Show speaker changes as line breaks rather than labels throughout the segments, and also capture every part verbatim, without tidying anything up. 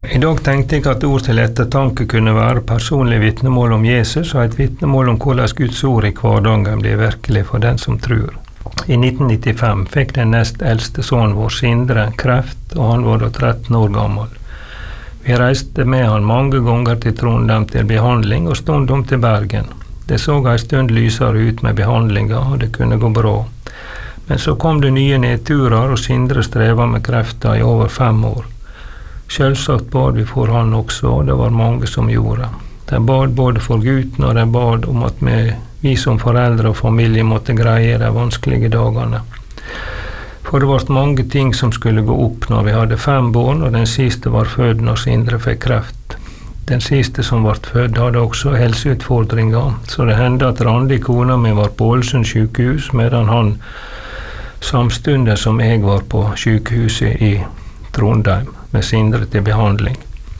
I dag tenkte jeg at ord til ettertanke kunne være personlig vitnemål om Jesus og et vitnemål om hvordan Guds ord i hverdagen blir virkelig for den som tror. I nitten nittifem fikk den nest eldste sønnen vår Sindre kreft, og han var da tretten år gammel. Vi reiste med han mange ganger til Trondheim til behandling og stundom til Bergen. Det så en stund lysere ut med behandlinga, og det kunne gå bra. Men så kom det nye nedturer, og Sindre streva med krefter i over fem år. Selvsagt bad vi for han også, og det var mange som gjorde. De bad både for gutten, og de bad om at vi, vi som foreldre og familie måtte greie de vanskelige dagene. For det var mange ting som skulle gå opp når vi hadde fem barn, og den siste var født når Sindre fikk kreft. Den siste som ble født hadde også helseutfordringer, så det hendte at Randi, kona mi, var på Ålesund sykehus, medan han samtidig som jeg var på sykehuset i Trondheim med Sindre til behandling.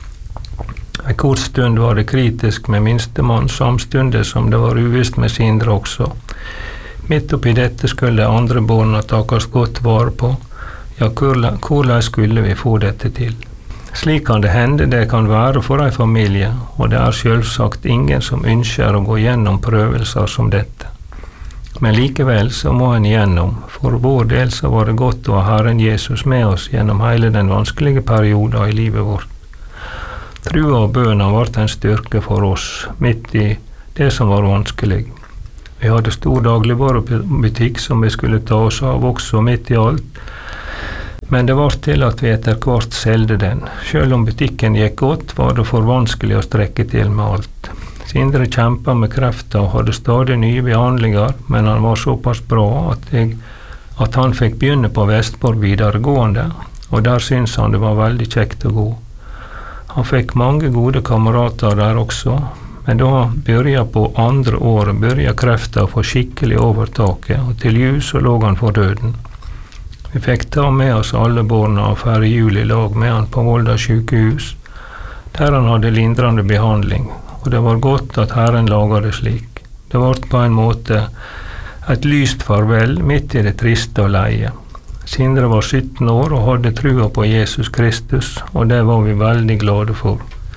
En kort stund var det kritisk med minstemann, samtidig som det var uvisst med Sindre også. Midt oppi dette skulle andre barna takes godt vare på. Ja, hvordan skulle vi få dette til? Slik kan det hende det kan være for en familie, og det er selvsagt ingen som ønsker å gå gjennom prøvelser som dette. Men likevel så må en igjennom. For vår del så var det godt å ha Herren Jesus med oss gjennom hele den vanskelige perioden i livet vårt. Trua og bønene var en styrke for oss, midt i det som var vanskelig. Vi hadde stor dagligvarebutikk som vi skulle ta oss av også midt i alt, men det var til at vi etter hvert selgte den. Selv om butikken gikk godt, var det for vanskelig å strekke til med alt. Sindre kjempet med krefter og hadde stadig nye behandlinger, men han var såpass bra at, jeg, at han fikk begynne på Vestborg videregående, og der syntes han det var veldig kjekt å gå. Han fikk mange gode kamerater der også, men da han begynte på andre året, begynte krefter å få skikkelig overtaket, og til jul så lå han for døden. Vi fikk ta med oss alle barna og feire jul i lag med han på Volda sykehus, der han hadde lindrende behandling, og det var godt at Herren laget det slik. Det var på en måte et lyst farvel midt i det triste og leie. Sindre var sytten år og hadde trua på Jesus Kristus, og det var vi veldig glade for.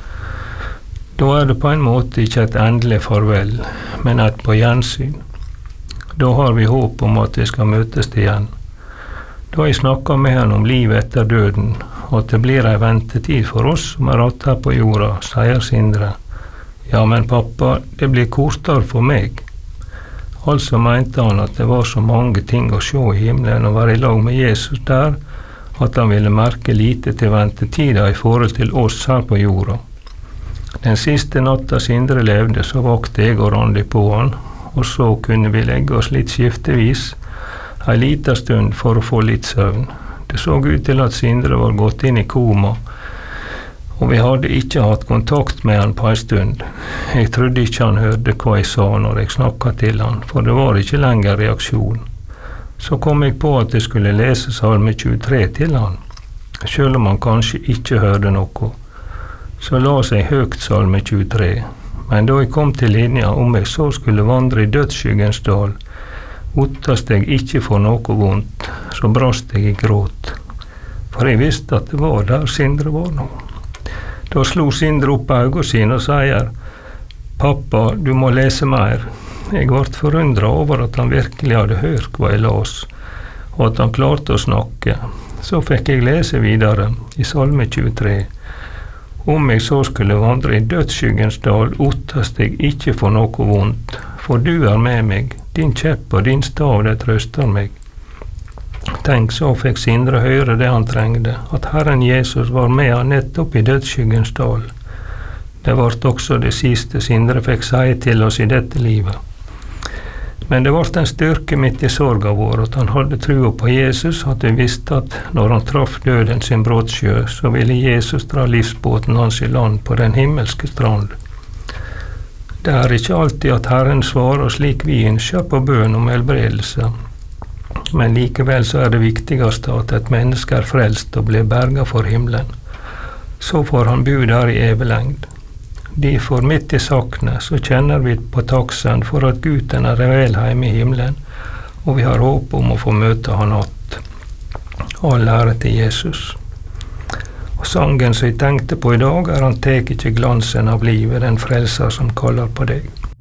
Da er det på en måte ikke et endelig farvel, men et på gjensyn. Da har vi håp om at vi skal møtes igjen. Da jeg snakket med han om livet etter døden, og at det blir en ventetid for oss som er rett her på jorda, sier Sindre. Ja, men pappa, det blir kortere for meg. Altså mente han at det var så mange ting å se i himmelen og være i lag med Jesus der, at han ville merke lite til ventetida i forhold til oss her på jorda. Den siste natta Sindre levde, så vakte jeg og Randi på han, og så kunne vi legge oss litt skiftevis, en liten stund for å få litt søvn. Det så ut til at Sindre var gått inn i koma, og vi hadde ikke hatt kontakt med han på en stund. Jeg trodde ikke han hørte hva jeg sa når jeg snakket til han, for det var ikke lenger reaksjon. Så kom jeg på at jeg skulle lese Salme tjuetre til han, selv om han kanskje ikke hørte noe. Så la seg høyt Salme tjuetre, men da jeg kom til linja om jeg så skulle vandre i dødsskyggens dal, ottast jeg ikke for noe vondt, så brast jeg i gråt, for jeg visste at det var der Sindre var nå. Da slo Sindre opp øynene sine og sier, «Pappa, du må lese mer.» Jeg ble forundret over at han virkelig hadde hørt hva jeg las, og at han klarte å snakke. Så fikk jeg lese videre i Salme tjuetre. Om jeg så skulle vandre i dødsskyggens dal, ottast jeg ikke for noe vondt, for du er med meg, din kjepp og din stav, det trøster meg. Tenk, så fikk Sindre høre det han trengte, at Herren Jesus var med han nettopp i dødsskyggens dal. Det var også det siste Sindre fikk si til oss i dette livet. Men det var en styrke midt i sorga vår, at han hadde trua på Jesus, at vi visste at når han traff døden sin brottsjø, så ville Jesus dra livsbåten hans i land på den himmelske strand. Det er ikke alltid at Herren svarer slik vi ønsker på bønn om helbredelse, men likevel så er det viktigste at et menneske er frelst og blir berget for himmelen. Så får han bo der i evelengd. Derfor midt i sakene så kjenner vi på taksen for at Guden er vel hjemme i himmelen, og vi har håp om å få møte han att. All ære til Jesus. Og Sangen som jeg tenkte på i dag, er Han tek ikke glansen av livet, den frelser som kaller på deg.